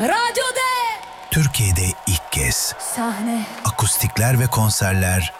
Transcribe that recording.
Radyo D. Türkiye'de ilk kez Sahne. akustikler ve konserler